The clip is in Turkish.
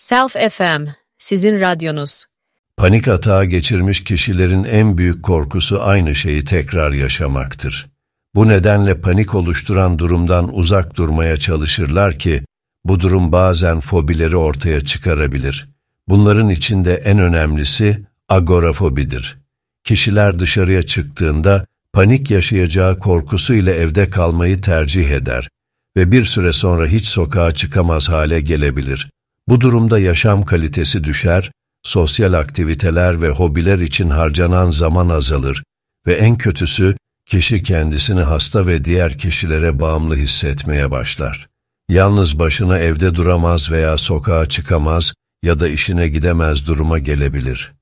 Self FM, sizin radyonuz. Panik atağı geçirmiş kişilerin en büyük korkusu aynı şeyi tekrar yaşamaktır. Bu nedenle panik oluşturan durumdan uzak durmaya çalışırlar ki, bu durum bazen fobileri ortaya çıkarabilir. Bunların içinde en önemlisi agorafobidir. Kişiler dışarıya çıktığında panik yaşayacağı korkusuyla evde kalmayı tercih eder ve bir süre sonra hiç sokağa çıkamaz hale gelebilir. Bu durumda yaşam kalitesi düşer, sosyal aktiviteler ve hobiler için harcanan zaman azalır ve en kötüsü kişi kendisini hasta ve diğer kişilere bağımlı hissetmeye başlar. Yalnız başına evde duramaz veya sokağa çıkamaz ya da işine gidemez duruma gelebilir.